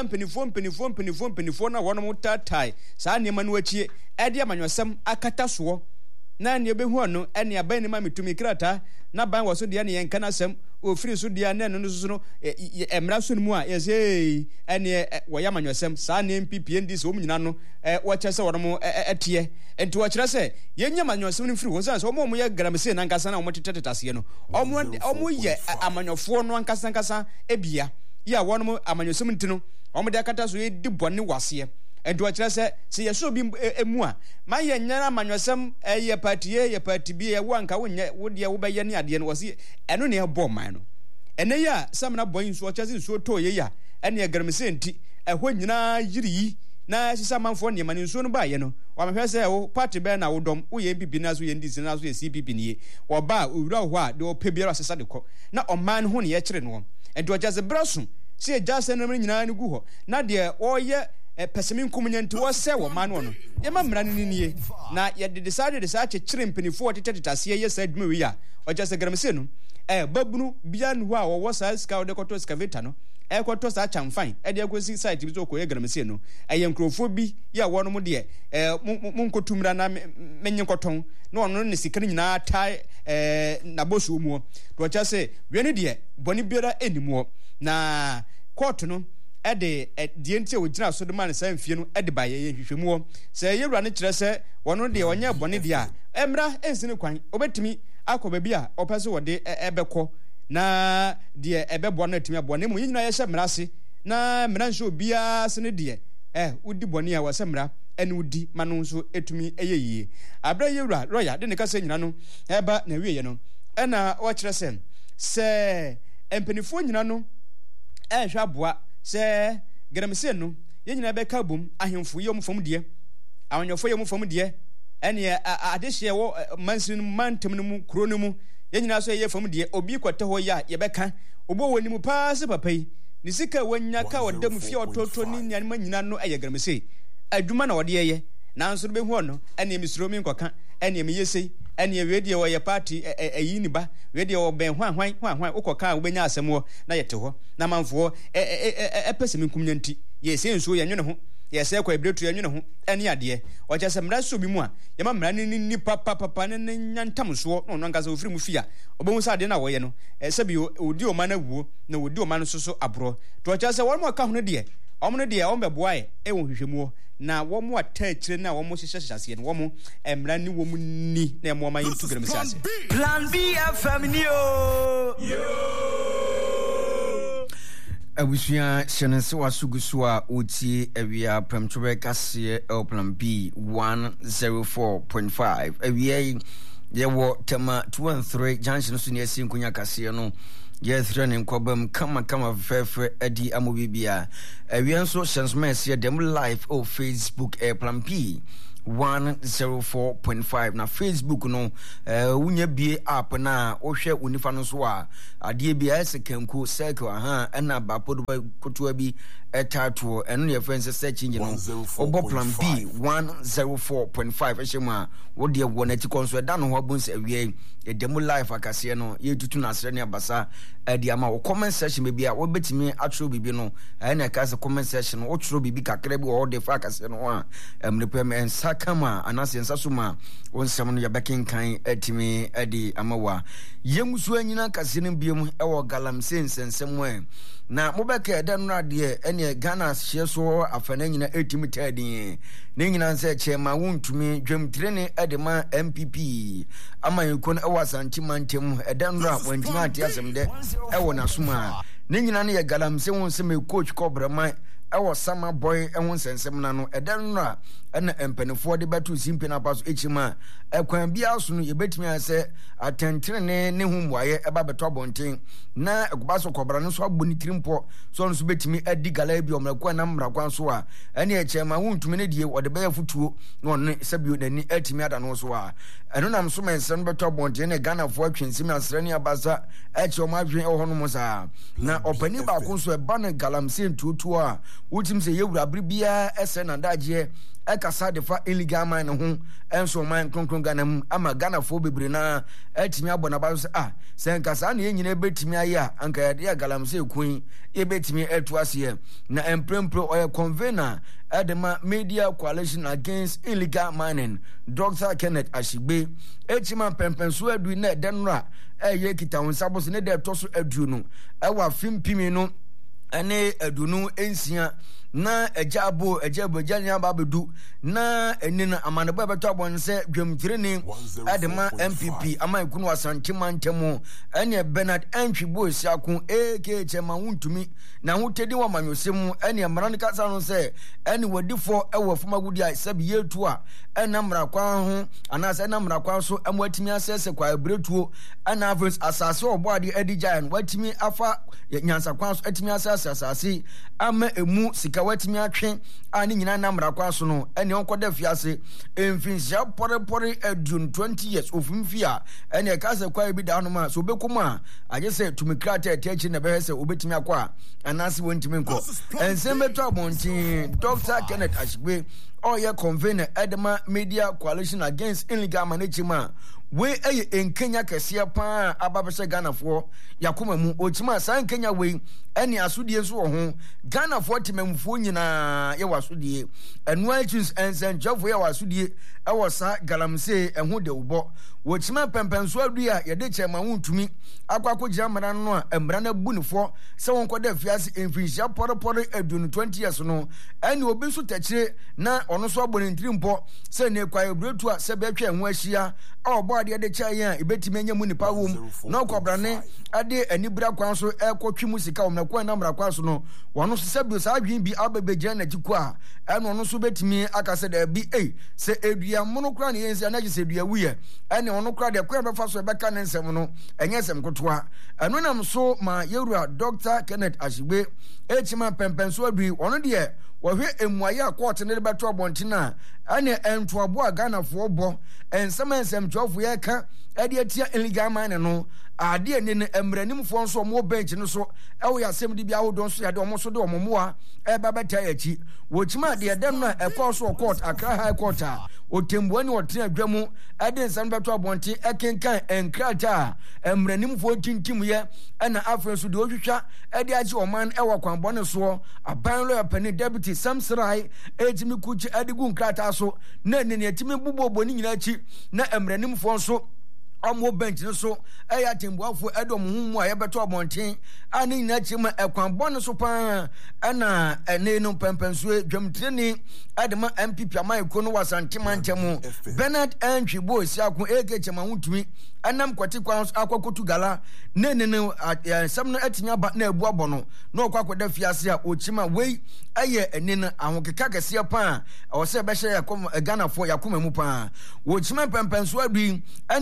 mpanifoɔ na wɔnom tatae saa nneɛma no akyie ɛde amanyɔsɛm akata soɔ na ne yɛbɛhu no ɛne aban ne ma metumi krataa na ban wɔ so deɛ ne yɛnka no asɛm ofiri so deɛ ne ɛno no so no mmara so no mu a yɛsɛ ɛne wɔyɛ amanyɔsɛm saa ne mpipie ndi sɛ wɔm nyina no wɔkyerɛ sɛ wɔnom ɛteɛ nti wɔkyerɛ sɛ yɛnya amanyɔsɛm no mfiri hɔ sɛ ɔmo yɛ garamsey no ankasa na ɔmotetetetaseɛ no ɔmo yɛ amanyɔfoɔ no ankasa ebia yɛ a wɔnom amanyɔsɛm nti no ɔmo de akata so yɛdi bɔne waseɛ ɛnti wɔkyerɛ sɛ yɛsɛ obi mu a ma yɛ nyara amanyɔsɛm yɛ party bi yɛwo anka wonyɛ wodeɛ wobɛyɛ ne adeɛ no wɔse ɛno ne ɛbɔ man no ɛnɛ yi a samina bɔyi nsuo ɔkyerɛ sɛ nsuo tɔɔ yɛyi a ɛne ɛgaramsey nti ɛhɔ nyinaa yiri yi na sisa amanfoɔ nneɛma ne nsuo no baayɛ no wɔamehwɛ sɛ wo party bɛɛ na wodɔm woyɛ MPP na so yɛ NDC na so yɛ CPP nie wɔba a owura hɔ a de ɔpɛ biara asesa de kɔ na ɔman no ho ne yɛkyere no ɛnti ɔkyerɛ sɛ berɛ so sɛ yɛgya sɛ nom no nyinaa no gu hɔ na deɛ ɔyɛ pɛsɛmi nkomunya nti wɔsɛ wɔ ma no no yɛma mmara no nie na yɛde saa kyekyere mpanifoɔ tetetaseɛ yɛ saa adwuma wei a ɔkyerɛ sɛ garamsey no babunu bia no hɔ a wɔwɔ saa sika wɔde kɔtɔ excavator no ɛkɔtɔ saa kyamfan ɛde akɔsi site bi so ɔkɔyɛ garamsey no ɛyɛ nkurɔfoɔ bi yɛ a wɔnom deɛ monkɔtu mmara na menye nkɔtɔn na ɔno ne sika no nyinaa tae nabɔsuo mu hɔ ɔkyerɛ sɛ wei no deɛ bɔne biara ɛnim hɔ na kɔɔto no ɛde deɛ nti a wɔgyina so de ma ne saa mfie no ɛde ba yɛyɛ nhwehwɛmu hɔ sɛ yɛwura no kyerɛ sɛ wɔno deɛ ɔnyɛ bɔne deɛ a mmara ɛnsi ne kwan ɔbɛtumi akɔ baabi a ɔpɛ sɛ wɔde ɛbɛkɔ na deɛ ɛbɛboa no atumi aboa na mmom yɛnyina yɛhyɛ mmara ase na mmara nhyɛ obiara se no deɛ wodi bɔne a wɔsɛ mmara ɛne wodi ma no nso ɛtumi ɛyɛ yie aberɛ yɛwura rɔya de ne kasa nyina no ɛba na wieɛ no ɛna wɔkyerɛ sɛ mpanifoɔ nyina no ɛnhwɛ aboa sɛ garamsey no yɛnyina bɛka bom ahemfo yɛ ɔmo fam deɛ awanyɔfo yɛ ɔmo fam deɛ ɛne adehyeɛ wɔ mansini no mantam no mu kuro no mu yɛnyina so yɛ fam deɛ obi kɔtɛ hɔ yɛ a yɛbɛka obo wɔ nimu paa sɛ papa yi ne sika wanya ka wɔda mu fie ɔtɔtɔ ne nneɛma nyina no ɛyɛ garamsey adwuma na wɔde yɛyɛ nanso no bɛhu ɔno ɛne misuro mi nkɔka ɛne mi yɛsei ɛne wei deɛ wɔyɛ party ɛyi ne ba wei deɛ wɔbɛn hwan wokɔka a wobɛnya asɛm wɔ na yɛte hɔ na manfoɔ ɛpɛ sɛ menkumnya nti yɛsɛ nsuo yɛnwene ho yɛsɛ kɔ ɛberɛtu yɛnwene ho ɛne adeɛ ɔkyɛ sɛ mmara so bi mu a yɛma mmara no ni papapapa ne nya ntam soɔ na ɔno ankasa wɔfiri mu fie a ɔbɛhu sɛ adeɛ no a wɔyɛ no sɛbi ɔdi ɔma no awuo na wɔdi ɔma no so aborɔ nti ɔkyɛ sɛ wɔn mu ɔka ho no deɛ ɔmo no deɛ ɔmo bɛboa ɛwɔ nhwehwɛmuɔ na wɔn mu ata akyire no a wɔn hyehyɛ aseɛ no wɔn mu mmara ne wɔn mu ni na ɛmo ɔma yɛ ntu garamsey ase. Plan B FM ni o. abusua hyɛ ne nsewa so gu so a wɔtie awia prɛmtwerɛ kaseɛ Plan B 104.5 awia yi yɛwɔ tema 213 junction so ne asi nkonya kaseɛ no yɛthirɛ ne nkɔbam kama fɛfɛ adi amo bibia awia nso hyɛ nsoma ɛseɛ dem live Facebook Plan B 104.5 na Facebook no wunya bie app na wohwɛ unifa no so a adeɛ bi ɛsɛ kanku circle ɛna bapodo kotoa bi etato eno ne friends search engine no obo plan B 104.5 ehema wo de wo na ti konso da no ho abunse awie edemu life akase no ye tutu na asre ne abasa adi ama wo comment section be bia wo betimi atro bibi no na ka se comment section wo tro bibi kakra bi wo de fa akase no a emrepe men sakama anase nsasoma wonsam no yabekin kan atimi adi amawa yemusu anyina akase no biem ewo galamse nsensem na mobeka eda no ade ene Ghana hye so afana nyina etimi tadin ne nyina nse chema wontumi dwemtrene edema MPP ama yekon ewa santimantem eda no a wantima ate asem de ewo nasoma ne nyina ne ye galamse wonsem coach Kobrama ewo sama boy ehun sensem na no eda no a ena empanifo de betu simpe na paso echima ekwan bia so no yebetimi ase atentrene ne humwaye eba beto bonten na egubaso Kobra no so aboni tirimpo so no so betimi adi gala bi omrakwa na mrakwa so a ene echema wontumi ne die wode be yafutuo no ne sabio nani atimi ada no so a eno nam so mensen beto bonten ne Ghana fo atwensim asrani abasa eche o madwen eho no mo sa na opani ba ko so eba ne galamse ntutu a wotim se yewura bibia ese na daje ekasa de fa illegal mine ho enso mine kronkron Ghana mu ama Ghana fo bebre na atimi abona ba so se nkasa na yenyina betimi aye a anka ya galamse kun e betimi etu ase na emprempro oye convener Adema Media Coalition Against Illegal Mining Dr. Kenneth Ashigbe echima pempenso adu na denra eye kita wonsabo se ne de toso adu no ewa fimpimi no ene adunu ensia na ejabo janya babedu na enina amanebo beto abonse dwemtireni adema MPP ama ikunu asantima ntemu ene Bernard Antwibo siakun AK chema wuntumi na hutedi wa manyosem ene mran kasa no se ene wadifo ewo fomagudi a sabi yetu a ene mrakwa ho anase ene mrakwa so amwatimi asese kwa ebretuo ana avance asase oboade edigiant watimi afa nyansa kwa so atimi asase ama emu sika watimi atwe ani nyina na mrakwa so no ene onkoda fiase emfinsia porepore adun 20 years ofimfia ene kase kwa bi da no ma so bekuma agese tumikrata etechi na behese obetimi akwa anase wontimi nko ensembeto abonti Dr. Kenneth Ashigbe oye convener Adema Media Coalition Against Illegal Management we eye enkenya kese pa ababese Ghana fo yakoma mu ochima san Kenya we ene asodie so ho Ghana fo temamfo nyina ye wasodie enu achus ensen jofo ye wasodie ewosa galamse ehu de ubo wochima pempenso adua ye de chema wuntumi akwako jamara no a emra na bunifo se wonkoda fiase emfinsia porepore adunu 20 years no ene obi so tachire na ono so abonentirimpo se ne kwa ebretu a se betwa ehu ahia ade de chaye a ebetime nya mu nipa wom na Kobra ne ade anibra kwan so ekotwe mu sika omnakwa na mrakwa so no wono so sabio sa adwen bi ababegya na jikwa eno no so betime akase da bi se edua mono kra ne yensi anaje se edua wuye ene ono kra de kwa befa so beka ne nsem no enye nsem kotoa eno nam so ma yewura Dr. Kenneth Ashigbe echima pempenso adui ono de wohwe emuaye akort ne beto bontina ane entoabo a Ghana fo bo ensem twofo ye ka ade atia illegal mine no ade ne ne emranim fo nso mo bench no so ewo ya asem di bia hodon so ya de omo so de omo moa eba beta yachi wochima de dem na ekoso court Accra High Court a otembuo ne wotre adwamu ade nsem beto abonti ekenkan enkrata emranim fo tintim ye ana afre so de ohwehwa ade agi oman ewo kwanbone so aban lo apani deputy Samsrai ejimi kuchi adigu nkrata so na ne etimi bubobo ni nyina chi na emranim fo nso omo bench no so eya tembuafo edom humu a yebeto abonten ani nyina chi ma ekwanbone so pa ana ene no pempenso dwamtreni adema MPP amaiko no wasantima ntemu Bernard Antwibo siakun eke chema huntumi anam kwati kwa akwakotu gala ne sam no atinya ba na ebu abono na okwakoda fiase a ochima wei aye ene no ahokeka kese pa a wo se be hye yakoma Ghana fo yakoma mu pa wochima pempenso adu ane embre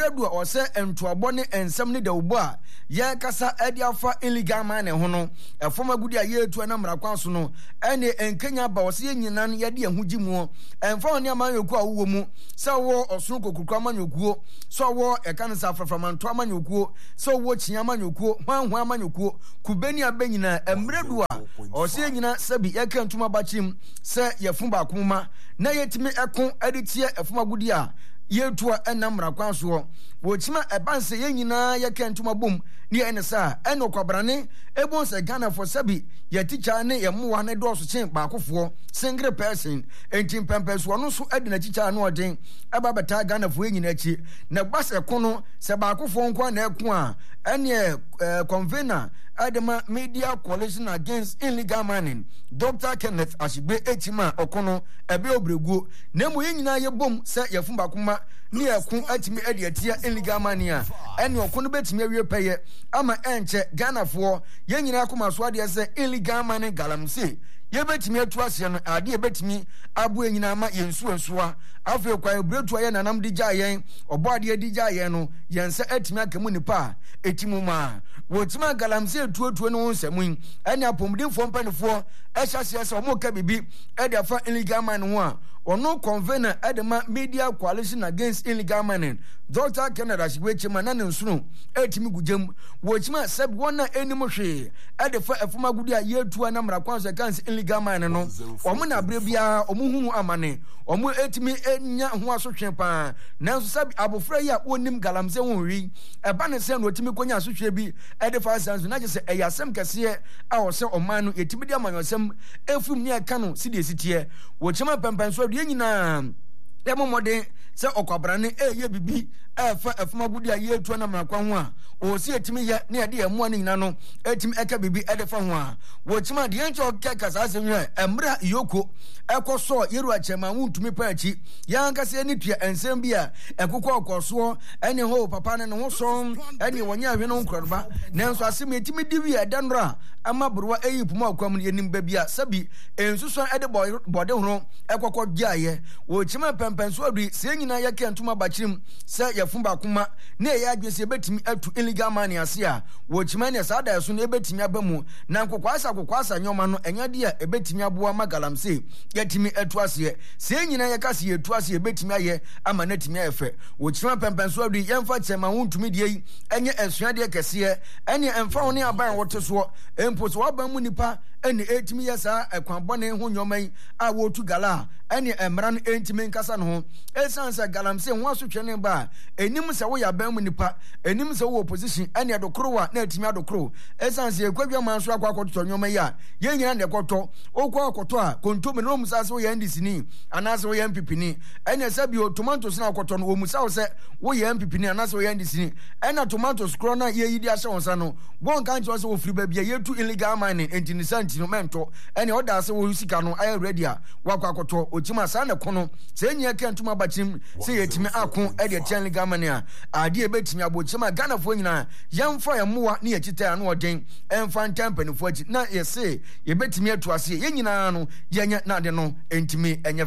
emredu ose entoabo ne ensem ne dawubo a ye kasa ade afa illegal mine ho no efoma gudi a ye etu na mrakwan so no ene enkenya ba ose nyina no ye de ehugi mu emfa oni amanyoku a wo mu se wo osoro kokuku amanyokuo so wo ekanisa afrafamanto amanyokuo so wo chinya amanyokuo hwanhwan amanyokuo kubeni abanyina emredu a ose nyina sabi ye kantuma bachim se ye fumba akoma na yetimi ekon editie efoma gudi a yetua enamra kwanso wo chima ebanse yenyina yekentuma bom ni enesa enokwabrane ebonse Ghana for sabi ye teacher ne ye mowa ne doso chen baakofo single person entim pempeso no so edina teacher no odin eba beta Ghana for yenyina achi na gbase kono se baakofo nko na eko a ene convener Adama Media Coalition Against Illegal Mining Dr. Kenneth Ashigbe Etima Okono ebe obreguo na mu yenyina ye bom se ye fumba kuma ni ekun atimi ediatia illegal mining a ene okono betimi awie peye ama enche Ghana for yenyina akoma so ade se illegal mining galamse ye betimi atu ase no ade ye betimi abu yenyina ama yensuansuwa afi kwa obretu aye nanam di gya yen obo ade di gya yen no yense atimi akamu nipa etimu ma wotima galamse tuotuo no nsemu ene apomdinfo mpanifo ehyasia se omo ka bibi ede afa illegal mining ho a ono convener Adama Media Coalition Against Illegal Mining Dr. Kenneth Ashigbe Etima na nsunu etimi gujem wochima seb wona enim hwe edefa efuma gudi a yetua na mrakwanso kanse illegal mining no omo na brebia omo hunu amane omo etimi enya ho asotwe pa nanso seb abofra ya onim galamse ho wi eba ne se no otimi konya asotwe bi edefa sanso na gese eyasem kese a wo se oman no etimi dia manyosem efum ne aka no sidie sitie wochima pempenso de nyina yamomode se okwabrane ye bibi efa efuma gudi a yetu na mrakwa ho a o si etimi ye na de emu ani nyina no etimi eka bibi edefa ho a wochima de encho keka sase nwe emra yoko ekoso yeru achema wuntumi pa achi yankase ni tua ensem bia ekokọ okoso ene ho papa ne ho som ene wonya hwe no nkroba nanso asem etimi diwi edanra ama borwa eyipuma akwam yenim babia sabi ensuso ede bode ho ekokọ giaye wochima pempenso adu se nyina yake ntuma bachirim se yefumba kuma na ye adwese betimi atu illegal mining ase a wochima ne sada yaso na ebetimi abamu na kokwasa nyoma no enyade a ebetimi aboa magalamse yetimi atu ase se nyina yakase yetu ase ebetimi aye ama natimi ayefe wochima pempenso adu yemfa chema wuntumi die yi enye esuade kese ene emfa woni aban woteso empo so aban mu nipa ene etimi yesa ekwanbone ho nyoman a wotu gala ene emra no entimi nkasa no ho esansa galamse ho asotwe ne ba enim se wo ya ban mu nipa enim se wo opposition ene adokrowa na etimi adokro esansa ekwadwa manso akwakoto nyoman ya ye nyina ne koto okwa akoto a kontomi no musase wo ya ndc ni anase wo ya MPP ni ene sabio tomatoes na akoto no wo musawo se wo ya MPP ni anase wo ya ndc ni ene tomatoes kro na ye yidi ahye wonsa no won kan che wo se wo firi ba bia yetu illegal mining entinisanti no mento ene oda se wo sika no aye ready a wakwa akoto ochima sa na kono se nyia kentuma bachim se yetimi akon e de tian illegal mining a ade e betimi abochima Ghana fo nyina yemfa yamoa ne yekita na oden emfa ntampani fo achi na yese ye betimi atu ase ye nyina no yenya na de no entimi enye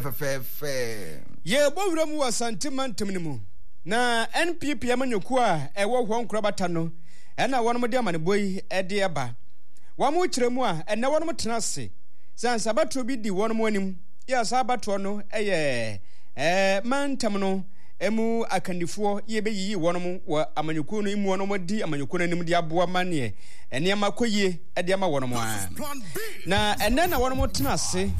fefefe ye bowura mu wasantima ntimnimu na NPP amanyoku a ewo hwo nkrobata no ena wono de amane boyi ede eba wamu kiremu a ena wono tenase sansa batro bi di wono anim ya sabato no eye mantam no emu akandifuo ye beyiyi wono wa amanyoku no imu wono di amanyoku no anim de aboa mane ene amakoyie ede ama wono a na ena na wono tenase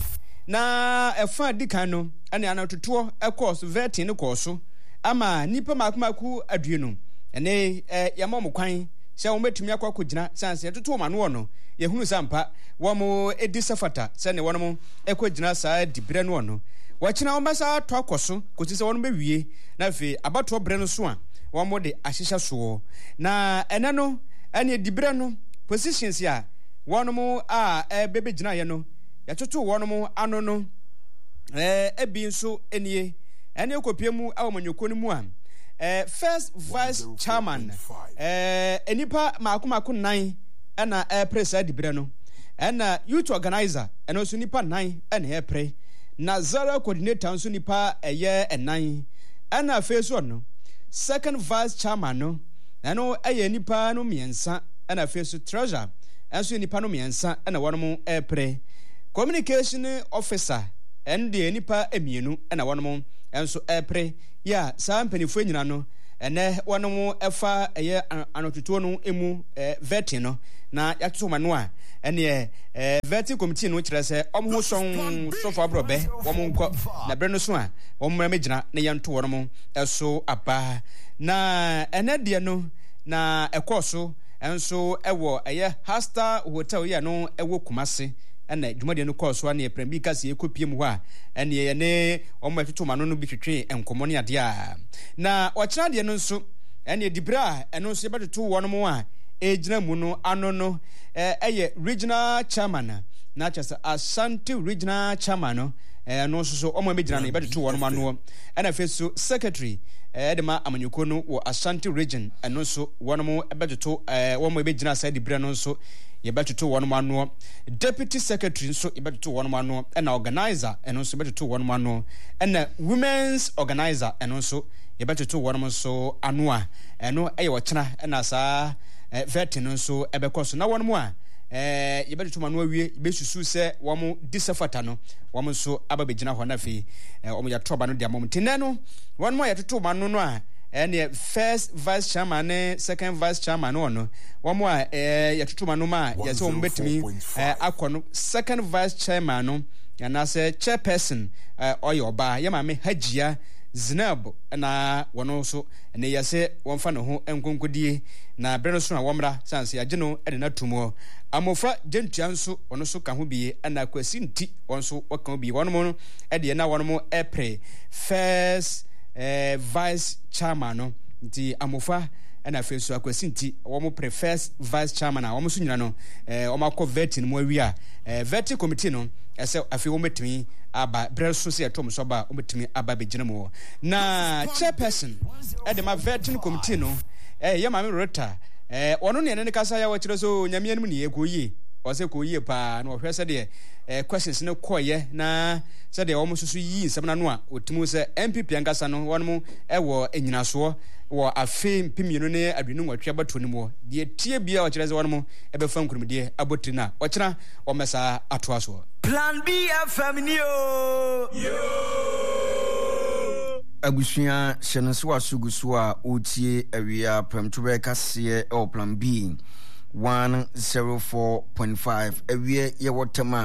na efa dikan no ene anatoto ekos vetin ne koso ama nipa makumaku aduenu ene yamom kwan se wo metumi akwa sanse etoto ma no no yehunu sampa wo mo edisafata se ne wono ekogina saa dibre no no wakina wo masa to akoso kosi se wono bewie na fe abato bre no so a wo mo de ahyehya so na ene no ene dibre no positions ya wono mo a bebegina ye no yatoto wono mo ano no ebi nso enie ene ekopiemu awomanyoko no mu a first vice chairman enipa makomako nan ena presa dibre no ena youth organizer ena so nipa nan ena pre na zara coordinator so nipa eye enan ena face no second vice chairman no ɛno ɛyɛ nipa no miɛnsa ɛna afei so treasurer ɛnso nipa no miɛnsa ɛna wɔn mo ɛpere communication officer ɛno deɛ nipa emienu ɛna wɔn mo ɛnso ɛpere yɛ saa mpanimfoɔ nyina no ɛnɛ wɔn mo ɛfa ɛyɛ anototoɔ no emu vetting no na yɛatoto ma no a ɛneɛ vetting committee no kyerɛ sɛ ɔmo ho sɔn sɔfo aborɔbɛ wɔn nkɔ na bere no so a wɔn mmara megyina na yɛnto wɔn mo ɛso aba na ɛnɛ deɛ no na ɛkɔɔ so ɛnso ɛwɔ ɛyɛ Hasta hotel yɛ no ɛwɔ Kumase ɛna dwumadeɛ no kɔɔ so a ne yɛprɛm bi ka sɛ yɛkɔpie mu hɔ a ɛneɛ yɛne ɔmo ɛtoto ma no bi twetwe nkɔmmɔ ne adeɛ a na ɔkyena deɛ no nso ɛneɛ dibere a ɛno nso yɛbɛtoto wɔn mo a ɛgyina mu no ano no ɛyɛ regional chairman na kyerɛ sɛ Ashanti regional chairman no ɛno nso so ɔmo ɛbɛgyina no yɛbɛtoto wɔn mo ano ɛna afei so secretary ɛde ma amanyɔkuo no wɔ Ashanti region ɛno nso wɔn mo ɛbɛtoto wɔn mo ɛbɛgyina saa dibere no nso yɛbɛtoto wɔn mo ano deputy secretary nso yɛbɛtoto wɔn mo ano ɛna organizer ɛno nso yɛbɛtoto wɔn mo ano ɛna women's organizer ɛno nso yɛbɛtoto wɔn mo nso ano a ɛno ɛyɛ ɔkyena ɛna saa vetting no nso ɛbɛkɔ so na wɔn mo a yɛbɛtoto mo ano awie yɛbɛsusu sɛ wɔn mo disafata no wɔn nso aba bɛgyina hɔ na afei wɔn yɛato aba no deɛ mo tinɛ no wɔn mo a yɛtoto mo ano no a ɛne first vice chairman ne second vice chairman no wɔn mo a yɛtoto mo ano ma yɛsɛ wɔn bɛtumi akɔ no second vice chairman no anaasɛ chairperson ɔyɛ ɔbaa yɛ maame Hajia Zinab na wɔn nso ne yɛsɛ wɔn fa ne ho nkonkodie na bere no so na wɔn mmra sanse yɛagye no de na tum amofra gentua nso wɔn nso ka ho bie na kwasi nti wɔn nso wɔka ho bie wɔn mo no de na wɔn mo ɛpre first vice chairman no nti amofra na afei so akwasi nti wɔn mo pre first vice chairman a wɔn nso nyina no wɔn akɔ vetting mu awi a vetting committee no ɛsɛ afei wɔn betumi aba brɛ so sɛ ɛtɔm so ba wɔn betumi aba bɛgyina mu na chairperson ɛde ma vetting committee no yɛ maame Rota ɔno ne ne kasa yɛ wɔkyerɛ so nyame anim ne yɛ kɔ yie ɔsɛ kɔ yie paa na ɔhwɛ sɛ deɛ questions no kɔyɛ na sɛ deɛ wɔn soso yi nsɛm na no a ɔtumi sɛ MPP ankasa no wɔn mo ɛwɔ enyinasoɔ wɔ afei mpemienu ne aduonu nwɔtwe abato no mu deɛ tie bia ɔkyerɛ sɛ wɔn mo ɛbɛfa nkurumdeɛ abotiri na ɔkyena ɔmɛsa atoa so Plan B FM ni o abusua hyɛ no so asugu so a ɔtie awia pɛmto bɛ kaseɛ ɛwɔ Plan B 104.5 awia yɛwɔ tema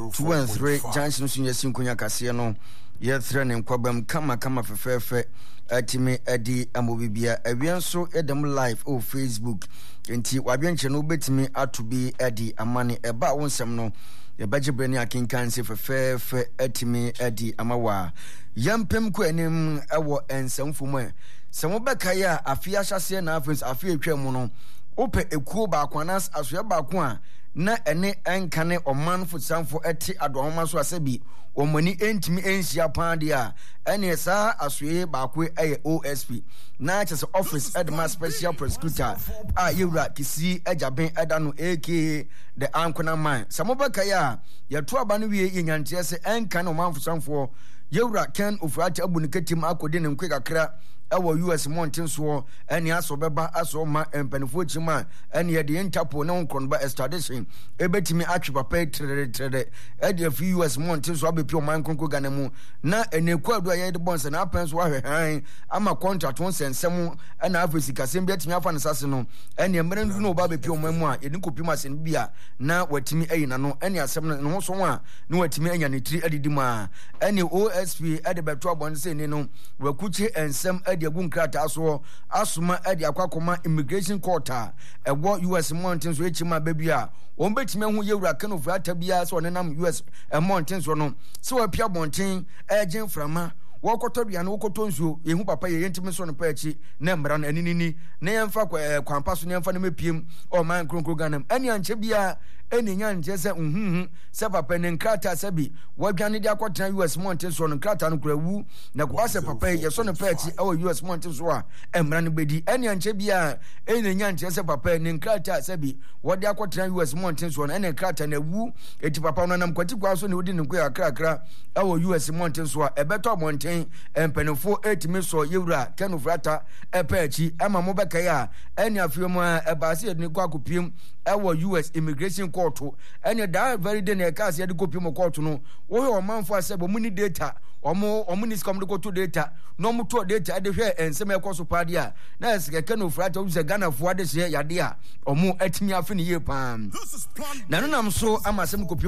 213 junction so yɛsi nkonya kaseɛ no yɛthre ne nkwabam kama fɛfɛɛfɛ atimi adi amobibia awia nso edem live o Facebook enti wadwenche no betimi ato bi adi amane eba wo nsɛm no yɛbɛgye brɛ ne akenkan se fɛfɛɛfɛ atimi adi amawa yampem ko anim ɛwɔ nsɛmfo mu sɛ mobɛka yɛ a afia hyɛseɛ na afens afia atwa mu no ope ekuo baako anas asoya baako a na ene enkane oman futsanfo ete adohoma so asabi omani entimi enhia paade a ene saa asoye baako eye OSP na kyese office edma special prosecutor a yewura kisi ajaben edano AK the ankona man samobaka ya yeto aba no wie yenyantie se enkane oman futsanfo yewura Ken Ofurati abu ne ketim akode ne nkwe kakra ɛwɔ US mountain so ɛne aso bɛba aso ma empanifo chima ɛne yɛde Interpol ne nkronba extradition ebetimi atwe papa trede ɛde afi US mountain so abepi o man konko Ghana mu na eneku adu ayɛ de bonse na apen so ahwehwan ama contract won sensem ɛna afisi kasem bi atimi afa ne sase no ɛne mmere ndu no ba bepi o man mu a yɛde kopi masen bia na watimi ayina no ɛne asɛm no ho so a na watimi anya ne tiri adidi ma ɛne OSP ɛde beto abon se ne no wakuchi ensem agu nkrata so asoma ade akwakoma immigration court a ɛwɔ US mountains so echima baby a wɔn betime ho yewura Ken Ofurati bia so ne nam US mountains so no se wapia bonten ɛgyen frama wɔkɔtɔ bia no wɔkɔtɔ nsuo ehu papa ye yentime so no pa achi na mbra no aninini na yɛmfa kwampa so ne yɛmfa no mepiem o man kronkro Ghana ani anche bia eni nya nje se se papa ne nkrata sabi wadwane de akɔtena US mountain so no nkrata no kura wu na kwa se papa ye so no pɛti ɛwɔ US mountain so a emra no bedi eni anche bia eni nya nje se papa ne nkrata sabi wode akɔtena US mountain so no ene nkrata na wu eti papa no nam kwati kwa so ne wodi ne kwa akrakra ɛwɔ US mountain so a ɛbɛtɔ mountain abɔnten mpanimfoɔ etimi so yewura Ken Ofori-Atta epechi ama mo bɛkae a ɛne afie mu a ɛbaase yɛde ne kɔ akɔpiem ɛwɔ US immigration court ɛne that very day na ɛka se yɛde kɔpiem court no wo yɛ ɔmanfo asɛ bɔ mu ni data ɔmo ni scam de kɔto data no mo to data de hwɛ ensɛm ɛkɔ so paade a na ɛsɛ Ken Ofori-Atta wo sɛ Ghana fo ade hye yade a ɔmo atimi afi ne yie paa na no nam so ama asɛm kɔpiem